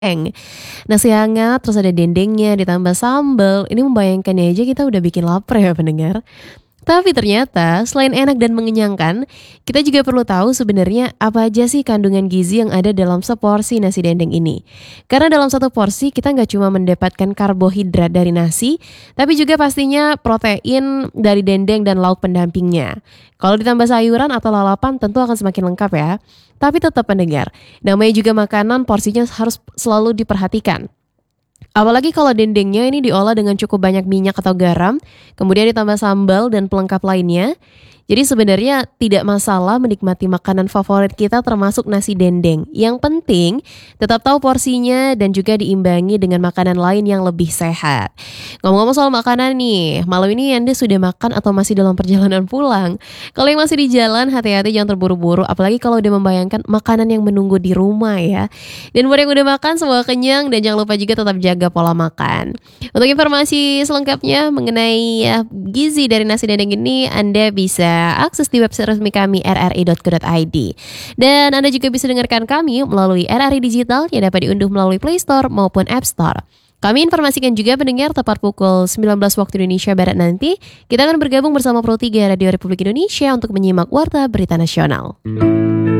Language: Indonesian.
Nasi hangat, terus ada dendengnya, ditambah sambal. Ini membayangkannya aja kita udah bikin lapar ya pendengar. Tapi ternyata selain enak dan mengenyangkan, kita juga perlu tahu sebenarnya apa aja sih kandungan gizi yang ada dalam seporsi nasi dendeng ini. Karena dalam satu porsi kita nggak cuma mendapatkan karbohidrat dari nasi, tapi juga pastinya protein dari dendeng dan lauk pendampingnya. Kalau ditambah sayuran atau lalapan tentu akan semakin lengkap ya. Tapi tetap pendengar, namanya juga makanan porsinya harus selalu diperhatikan. Apalagi kalau dendengnya ini diolah dengan cukup banyak minyak atau garam, kemudian ditambah sambal dan pelengkap lainnya. Jadi sebenarnya tidak masalah menikmati makanan favorit kita termasuk nasi dendeng. Yang penting tetap tahu porsinya dan juga diimbangi dengan makanan lain yang lebih sehat. Ngomong-ngomong soal makanan nih, malam ini Anda sudah makan atau masih dalam perjalanan pulang? Kalau yang masih di jalan, hati-hati jangan terburu-buru, apalagi kalau udah membayangkan makanan yang menunggu di rumah ya. Dan buat yang udah makan, semoga kenyang dan jangan lupa juga tetap jaga pola makan. Untuk informasi selengkapnya mengenai gizi dari nasi dendeng ini, Anda bisa akses di website resmi kami rri.co.id. Dan Anda juga bisa dengarkan kami melalui RRI Digital yang dapat diunduh melalui Play Store maupun App Store. Kami informasikan juga pendengar tepat pukul 19 waktu Indonesia Barat nanti, kita akan bergabung bersama Pro 3 Radio Republik Indonesia untuk menyimak Warta Berita Nasional.